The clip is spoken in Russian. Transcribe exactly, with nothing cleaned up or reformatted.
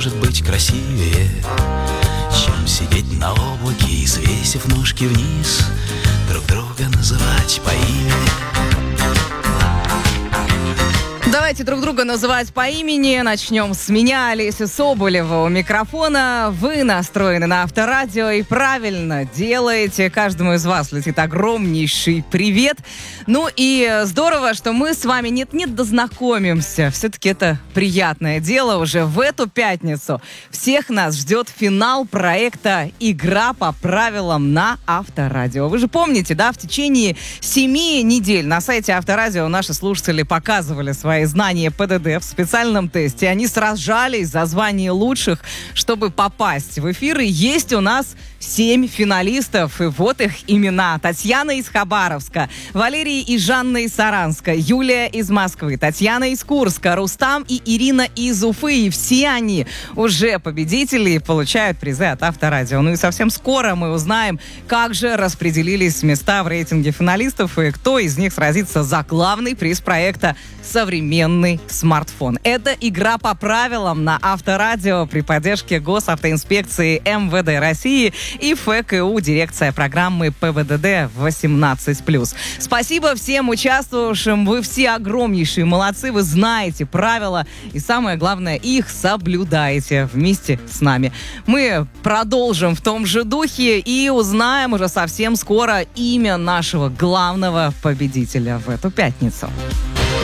может быть красивее, чем сидеть на облаке и, свесив ножки вниз, друг друга называть по имени. Давайте друг друга называть по имени. Начнем с меня, Олеси Соболева, у микрофона. Вы настроены на Авторадио и правильно делаете. Каждому из вас летит огромнейший привет. Ну и здорово, что мы с вами нет-нет дознакомимся. Все-таки это приятное дело. Уже в эту пятницу всех нас ждет финал проекта «Игра по правилам» на Авторадио. Вы же помните, да, в течение семи недель на сайте Авторадио наши слушатели показывали свои знания ПДД в специальном тесте. Они сражались за звание лучших, чтобы попасть в эфир. И есть у нас семь финалистов. И вот их имена. Татьяна из Хабаровска, Валерия и Жанна из Саранска, Юлия из Москвы, Татьяна из Курска, Рустам и Ирина из Уфы. И все они уже победители и получают призы от Авторадио. Ну и совсем скоро мы узнаем, как же распределились места в рейтинге финалистов и кто из них сразится за главный приз проекта «Современный смартфон». Это игра по правилам на Авторадио при поддержке Госавтоинспекции МВД России и ФКУ, дирекция программы ПВДД восемнадцать плюс. Спасибо всем участвовавшим. Вы все огромнейшие молодцы. Вы знаете правила и, самое главное, их соблюдаете вместе с нами. Мы продолжим в том же духе и узнаем уже совсем скоро имя нашего главного победителя в эту пятницу.